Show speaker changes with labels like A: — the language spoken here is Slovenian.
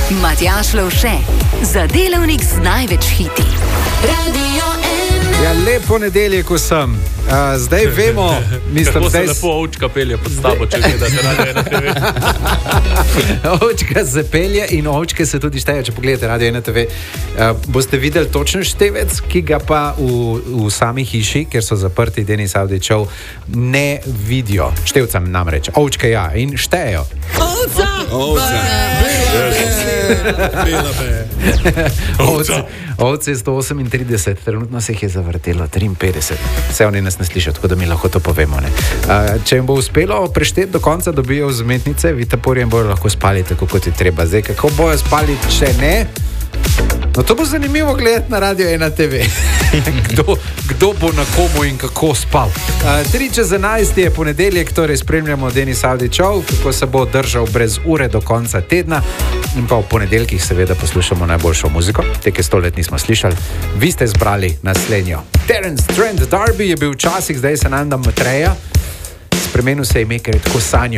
A: Matjaž Lovše, za delavnik z največ hiti. Radio N.
B: Ja, lepo nedeljek vsem. Zdaj vemo, mislim,
C: kako
B: zdaj...
C: se lepo ovčka pelje pod stavo, če gledate Radio N TV.
B: Ovčka se pelje in ovčke se tudi šteje, če pogledate Radio N TV. Boste videli točen števec, ki ga pa v sami hiši, ker so zaprti Denis Avdićev, ne vidijo. Števcem namreč. Ovčke ja in štejejo. Ovce je 138, trenutno se jih je zavrtelo 53. Vse oni nas ne slišijo, tako da mi lahko to povemo. Ne? Če jim bo uspelo prešteti do konca, dobijo vzmetnice, vitaporjem bojo lahko spali tako, kot je treba. Zdaj, kako bojo spali, če ne? No, to bo zanimivo gledati na Radio 1 TV. Kdo bo na komu in kako spal. 3:11 je ponedeljek, torej spremljamo Denis Avdićev, kako se bo držal brez ure do konca tedna. In pa v ponedeljkih seveda poslušamo najboljšo muziko, te, ki 100 let nismo slišali. Vi ste zbrali naslednjo. Terence Trent D'Arby je bil včasih, zdaj se nam da Matreja. Spremenil se je ime, ker je tako sanjal.